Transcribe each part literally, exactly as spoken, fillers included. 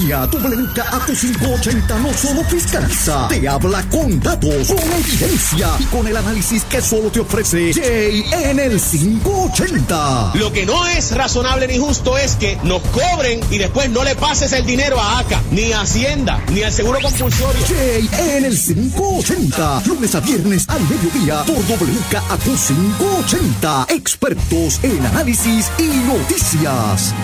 mediodía, W K A Q cinco ochenta no solo fiscaliza, te habla con datos, con evidencia y con el análisis que solo te ofrece Jay en el cinco ochenta. Lo que no es razonable ni justo es que nos cobren y después no le pases el dinero a A C A, ni a Hacienda, ni al Seguro Compulsorio. Jay en el cinco ochenta, lunes a viernes al mediodía por W K A Q cinco ochenta. Expertos en análisis y noticias.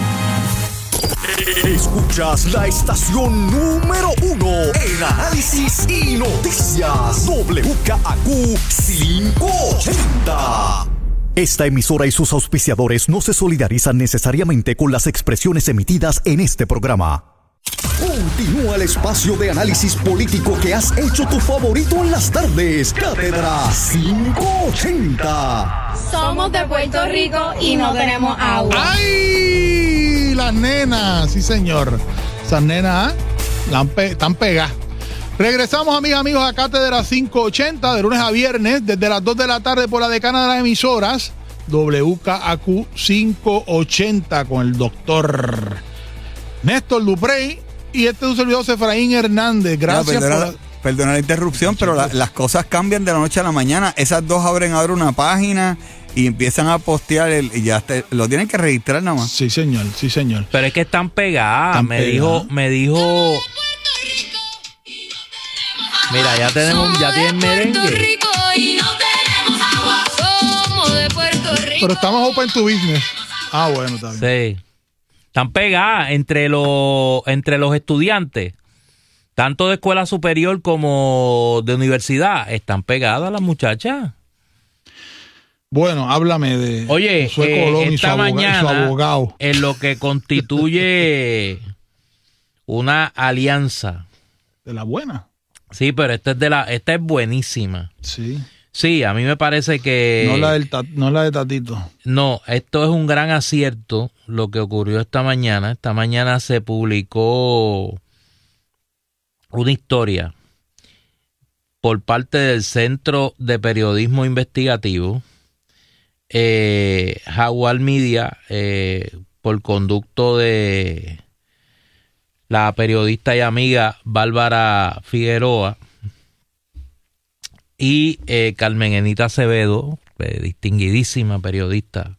Escuchas la estación número uno en análisis y noticias. W K A Q cinco ochenta. Esta emisora y sus auspiciadores no se solidarizan necesariamente con las expresiones emitidas en este programa. Continúa el espacio de análisis político que has hecho tu favorito en las tardes. Cátedra cinco ochenta. Somos de Puerto Rico y no tenemos agua. ¡Ay! Las nenas, sí señor. Esas nenas, ¿eh? La han pe- están pegadas. Regresamos, amigas y amigos, a Cátedra cinco ochenta, de lunes a viernes, desde las dos de la tarde por la decana de las emisoras, W K A Q cinco ochenta, con el doctor Néstor Duprey y este es un servidor Efraín Hernández. Gracias. No, perdona, por la... perdona la interrupción, pero la, las cosas cambian de la noche a la mañana. Esas dos abren ahora una página y empiezan a postear el, y ya te, lo tienen que registrar nada más. Sí, señor, sí, señor. Pero es que están pegadas. Están me pegadas. dijo, me dijo. Mira, ya tenemos, ya tienen merengue. Pero estamos open to business. Ah, bueno, está bien. Sí. Están pegadas entre los, entre los estudiantes, tanto de escuela superior como de universidad. Están pegadas las muchachas. Bueno, háblame de Oye, Josué eh, Colón y su, esta aboga- y su mañana, abogado. en lo que constituye una alianza. De la buena. Sí, pero esta es de la, esta es buenísima. Sí. Sí, a mí me parece que No la, del ta- no la de Tatito. no, esto es un gran acierto lo que ocurrió esta mañana. Esta mañana se publicó una historia por parte del Centro de Periodismo Investigativo, eh, Jaguar Media, eh, por conducto de la periodista y amiga Bárbara Figueroa y eh, Carmen Enita Acevedo, eh, distinguidísima periodista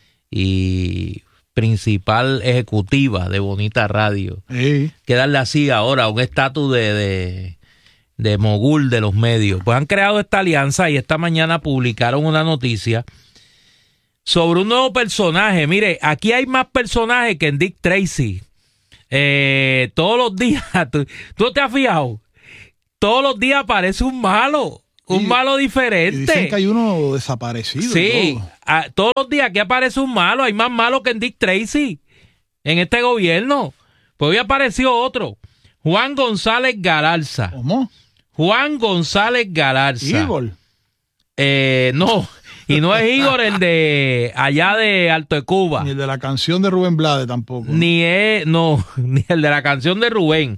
y principal ejecutiva de Bonita Radio. Sí. Que darle así ahora un estatus de, de, de mogul de los medios. Pues han creado esta alianza y esta mañana publicaron una noticia sobre un nuevo personaje. Mire, aquí hay más personajes que en Dick Tracy. Eh, todos los días, ¿tú, tú te has fijado? Todos los días aparece un malo, un Y- malo Y diferente. dicen que hay uno desaparecido. y Sí, todo. a- todos los días aquí aparece un malo, hay más malo que en Dick Tracy en este gobierno. Pues hoy apareció otro, Juan González Galarza. ¿Cómo? Juan González Galarza. Igor. Eh, no, y no es Igor el de allá de Alto de Cuba. Ni el de la canción de Rubén Blades tampoco. Ni es, no, ni el de la canción de Rubén.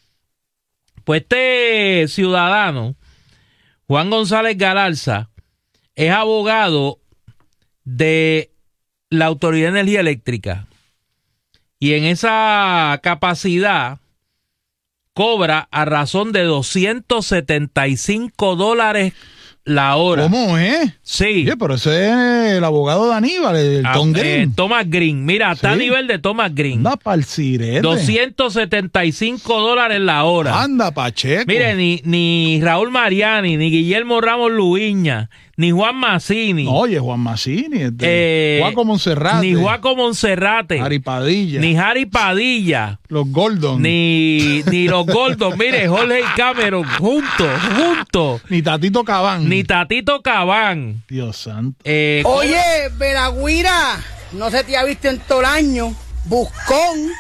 Pues este ciudadano, Juan González Galarza, es abogado de la Autoridad de Energía Eléctrica. Y en esa capacidad cobra a razón de doscientos setenta y cinco dólares la hora. ¿Cómo es? Sí. Oye, pero ese es el abogado de Aníbal, el Ah, Tom eh, Green. Thomas Green. Mira, está Sí. a nivel de Thomas Green. Anda pa'l sirete. doscientos setenta y cinco dólares la hora. Anda, Pacheco. Mire, ni, ni Raúl Mariani, ni Guillermo Ramos Luiña, ni Juan Mazzini, No, oye, Juan Mazzini, este, eh, Juaco Monserrate, ni Juaco Monserrate, Harry Padilla, ni Harry Padilla, los Gordon, ni, ni los Gordon. Mire, Jorge y Cameron, juntos, juntos. ni Tatito Cabán. Ni Tatito Cabán. Dios santo. Eh, Oye, Veragüira, no se te ha visto en todo el año. Buscón,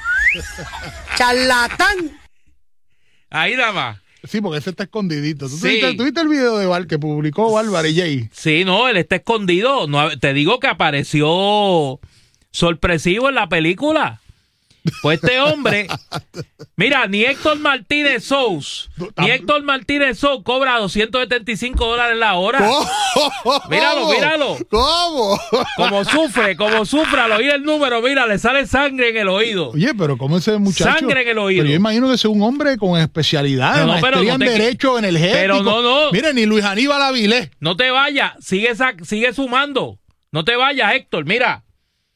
charlatán. ahí nada más. Sí, porque ese está escondidito. ¿Tú, Sí. viste, tú viste el video de Val que publicó Bárbara y Jay? Sí, no, él está escondido. No, te digo que apareció sorpresivo en la película. Pues este hombre, mira, ni Héctor Martínez Sous, ni Héctor Martínez Sous cobra doscientos setenta y cinco dólares la hora. ¿Cómo? Míralo, míralo. ¿Cómo? Como sufre, como sufre al oír el número, mira, le sale sangre en el oído. Oye, pero ¿cómo ese muchacho? Sangre en el oído. Pero yo imagino que es un hombre con especialidad, No, no, maestría pero no en te- derecho energético. Pero no, no. Mire, ni Luis Aníbal Avilés. No te vayas, sigue, sa- sigue sumando. No te vayas, Héctor, mira.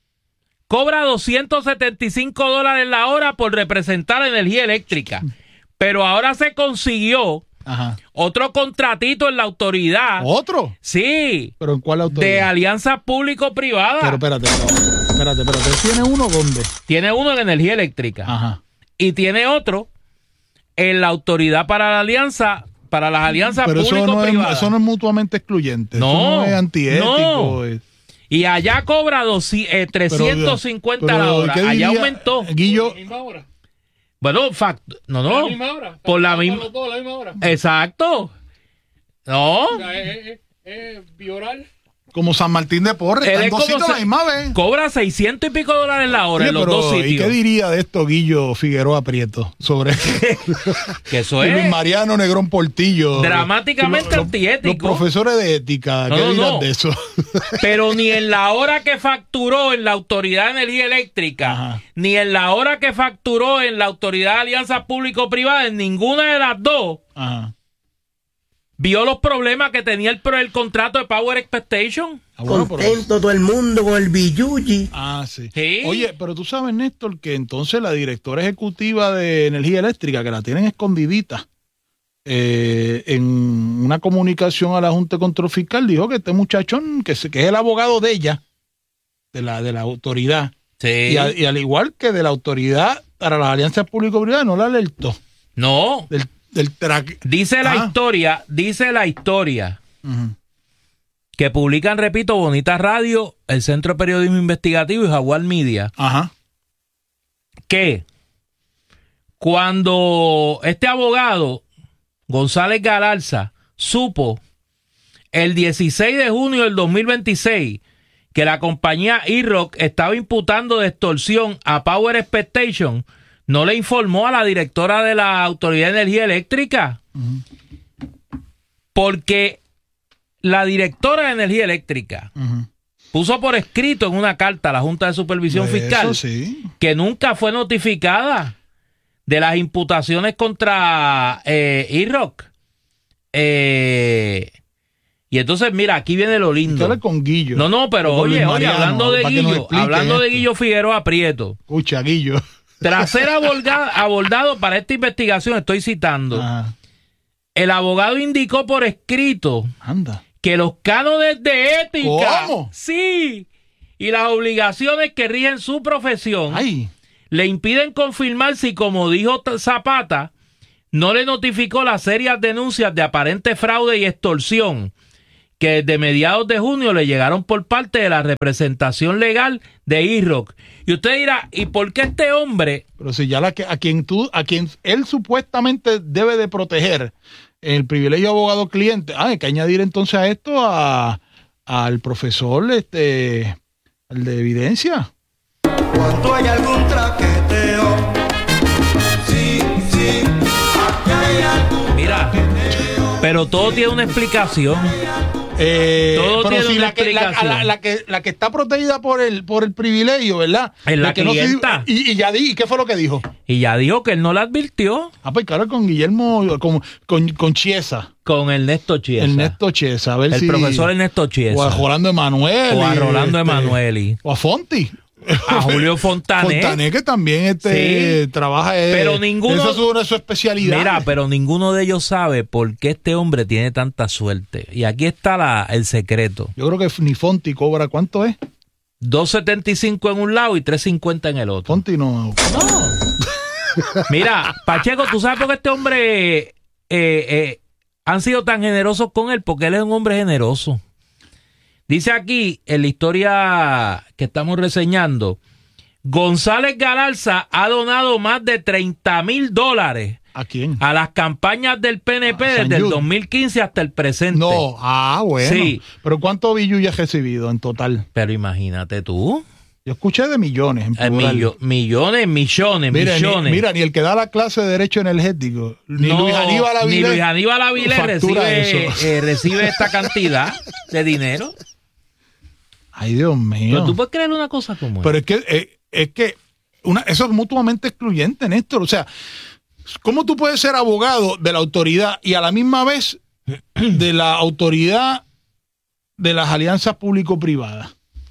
Cobra doscientos setenta y cinco dólares la hora por representar energía eléctrica. Pero ahora se consiguió Ajá. otro contratito en la autoridad. ¿Otro? Sí. ¿Pero en cuál autoridad? De alianza público-privada. Pero espérate, espérate, espérate, espérate. ¿Tiene uno dónde? Tiene uno en energía eléctrica. Ajá. Y tiene otro en la autoridad para la alianza, para las alianzas Pero eso no, es, público-privadas. eso no es mutuamente excluyente. No, eso no es antiético. no. es- Y allá cobra dos, eh, trescientos cincuenta pero, la hora. ¿qué Allá diría, aumentó. Guillo, Bueno, fact, no, no. La misma hora. Por la misma. Los dos a la misma hora. Exacto. No. O sea, es, es, es bioral. como San Martín de Porres, Él están es dos como sitios a la se- misma vez. Cobra seiscientos y pico dólares la hora Oye, en los pero, dos ¿y sitios. qué diría de esto Guillo Figueroa Prieto sobre Que eso y Luis es Mariano Negrón Portillo? dramáticamente Los- los- antiético. Los profesores de ética, No, ¿qué no, dirán no. de eso? Pero ni en la hora que facturó en la Autoridad de Energía Eléctrica, Ajá. ni en la hora que facturó en la Autoridad de Alianza Público-Privada, en ninguna de las dos, Ajá. vio los problemas que tenía el, el contrato de Power Expectation. Ah, bueno, pero- Contento todo el mundo con el billuyi. Ah, sí. Sí. Oye, pero tú sabes, Néstor, que entonces la directora ejecutiva de Energía Eléctrica, que la tienen escondidita, eh, en una comunicación a la Junta de Control Fiscal, dijo que este muchachón, que, se- que es el abogado de ella, de la, de la autoridad, Sí. y, a- y al igual que de la autoridad para las alianzas público-privadas, no la alertó. No. Del, del tra- Dice la Ah. historia, dice la historia, Ujú. que publican, repito, Bonita Radio, el Centro de Periodismo Investigativo y Jaguar Media, Ajá. que cuando este abogado, González Galarza, supo el dieciséis de junio del dos mil veintiséis que la compañía E-Rock estaba imputando de extorsión a Power Expectation, no le informó a la directora de la Autoridad de Energía Eléctrica. Porque la directora de Energía Eléctrica Ujú. puso por escrito en una carta a la Junta de Supervisión Eso Fiscal sí. que nunca fue notificada de las imputaciones contra eh, E-Rock. Eh, y entonces, mira, aquí viene lo Hay que lindo. hablar con Guillo. No, no, pero O con oye, Luis oye, Mariano, hablando de para que nos Guillo, expliquen hablando de esto. Guillo Figueroa Prieto, Escucha, Guillo. tras ser aborda- abordado para esta investigación, estoy citando, Ajá. el abogado indicó por escrito Anda. que los cánones de ética, ¿Cómo? sí, y las obligaciones que rigen su profesión, Ay. le impiden confirmar si, como dijo T- Zapata, no le notificó las serias denuncias de aparente fraude y extorsión que desde mediados de junio le llegaron por parte de la representación legal de E-Rock. Y usted dirá, ¿y por qué este hombre? Pero si ya la que, a quien tú, a quien él supuestamente debe de proteger el privilegio de abogado cliente, ah, hay que añadir entonces a esto a al profesor, este, al de evidencia. Cuando hay algún traqueteo, sí, sí, aquí hay algún Mira, pero todo tiene una explicación. Eh, Todo pero tiene si una la que, la, explicación. la- la que la que está protegida por el por el privilegio, ¿verdad? Es la que no se- clienta. y, y ya di, ¿y qué fue lo que dijo? Y ya dijo que él no la advirtió Ah, pues claro, con Guillermo, con, con, con Chiesa, con Ernesto Chiesa. Ernesto Chiesa, a ver el si profesor Ernesto o a Chiesa. Rolando Emanuel. O a Rolando Emanueli. O a Fonti. A Julio Fontané. Fontané, que también este Sí. trabaja. eh, Pero ninguno- Esa es una de sus especialidades. Mira, pero ninguno de ellos sabe por qué este hombre tiene tanta suerte. Y aquí está la, el secreto. Yo creo que ni Fonti cobra. ¿Cuánto es? dos setenta y cinco en un lado y tres cincuenta en el otro. Fonti no. Mira, Pacheco, ¿tú sabes por qué este hombre eh, eh, han sido tan generosos con él? Porque él es un hombre generoso. Dice aquí, en la historia que estamos reseñando, González Galarza ha donado más de treinta mil dólares ¿A quién? a las campañas del P N P A San desde el Jude. dos mil quince hasta el presente. No. Ah, bueno. Sí. Pero ¿cuánto Billu ya ha recibido en total? Pero imagínate tú. Yo escuché de millones. En Eh, millo- millones, millones, mira, millones. Ni, mira, ni el que da la clase de Derecho Energético, ni No, Luis Aníbal ni Avilés, Luis Aníbal Avilés factura recibe, eso. eh, recibe esta cantidad de dinero. Ay, Dios mío. Pero tú puedes creer una cosa como Pero esta. es que, eh, es que una, eso es mutuamente excluyente, Néstor. O sea, ¿cómo tú puedes ser abogado de la autoridad y a la misma vez de la autoridad de las alianzas público-privadas?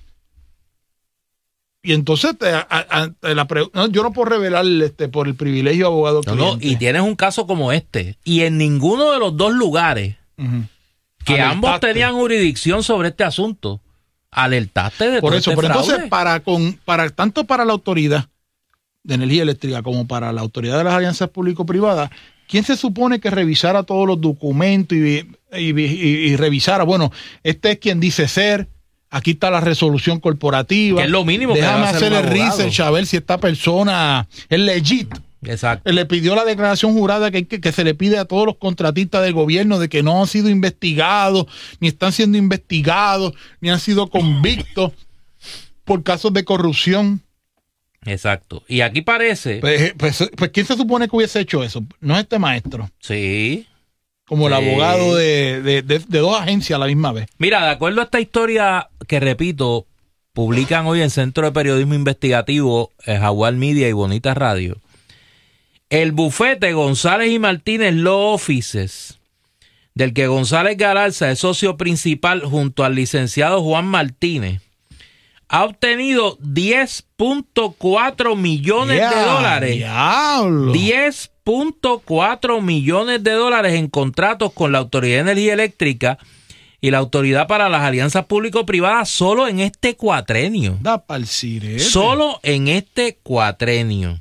Y entonces te, a, a, te la pre- no, yo no puedo revelar este, por el privilegio de abogado No, no, cliente. y tienes un caso como este. Y en ninguno de los dos lugares Ujú. que Alertaste. ambos tenían jurisdicción sobre este asunto, alertaste de Por todo eso, este pero fraude. entonces, para, con, para tanto para la autoridad de energía eléctrica como para la autoridad de las alianzas público-privadas, ¿quién se supone que revisara todos los documentos y, y, y, y revisara? Bueno, este es quien dice ser, aquí está la resolución corporativa. Que es lo mínimo que Déjame debe hacer hacer un el abogado. research a ver si esta persona es legit. Exacto. Le pidió la declaración jurada que, que, que se le pide a todos los contratistas del gobierno de que no han sido investigados, ni están siendo investigados, ni han sido convictos por casos de corrupción. Exacto. Y aquí parece. Pues, pues, pues, ¿quién se supone que hubiese hecho eso? No es este maestro, Sí. como el Sí. abogado de, de, de, de dos agencias a la misma vez. Mira, de acuerdo a esta historia que repito, publican hoy en Centro de Periodismo Investigativo, eh, Jaguar Media y Bonita Radio. El bufete González y Martínez Law Offices, del que González Galarza es socio principal junto al licenciado Juan Martínez, ha obtenido diez punto cuatro millones Ya, de dólares. Diablo. diez punto cuatro millones de dólares en contratos con la Autoridad de Energía Eléctrica y la Autoridad para las Alianzas Público-Privadas solo en este cuatrenio. Da pa'l sirete. Solo en este cuatrenio.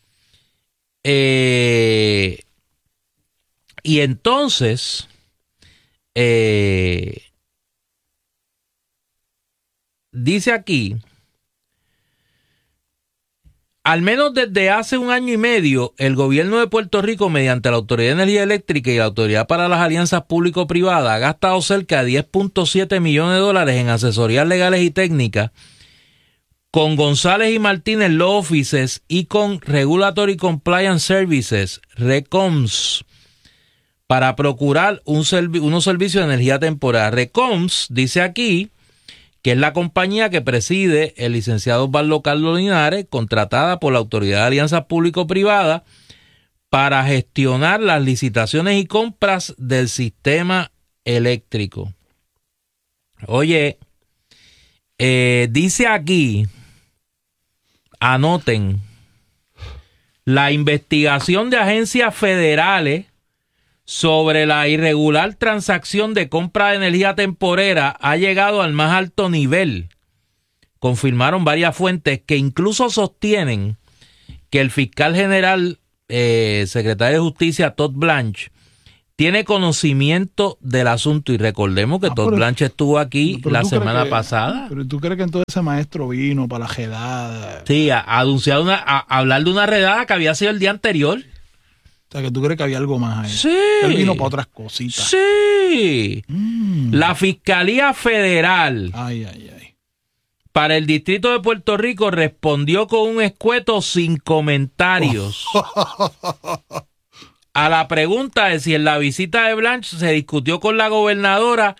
Eh, y entonces, eh, dice aquí, al menos desde hace un año y medio, el gobierno de Puerto Rico, mediante la Autoridad de Energía Eléctrica y la Autoridad para las Alianzas Público-Privadas, ha gastado cerca de diez punto siete millones de dólares en asesorías legales y técnicas con González y Martínez Law Offices y con Regulatory Compliance Services, RECOMS, para procurar un servi- unos servicios de energía temporal. RECOMS dice aquí que es la compañía que preside el licenciado Osvaldo Carlos Linares, contratada por la Autoridad de Alianzas Público-Privadas para gestionar las licitaciones y compras del sistema eléctrico. Oye, eh, dice aquí, anoten, la investigación de agencias federales sobre la irregular transacción de compra de energía temporera ha llegado al más alto nivel. Confirmaron varias fuentes que incluso sostienen que el fiscal general, eh, secretario de Justicia, Todd Blanche, tiene conocimiento del asunto. Y recordemos que Ah, Todd pero- Blanche estuvo aquí Pero la tú crees semana que- pasada. Pero tú crees que entonces ese maestro vino para la jedada. Sí, a, a anunciar una, a, a hablar de una redada que había sido el día anterior. O sea, que tú crees que había algo más ahí. Sí. Él vino para otras cositas. Sí. Mm. La Fiscalía Federal Ay, ay, ay. para el Distrito de Puerto Rico respondió con un escueto sin comentarios a la pregunta de si en la visita de Blanche se discutió con la gobernadora